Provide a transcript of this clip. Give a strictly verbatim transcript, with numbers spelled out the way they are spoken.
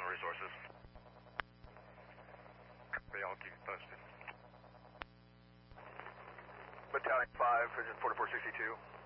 resources. Copy, I'll keep you posted. Battalion five, Vision forty-four sixty-two.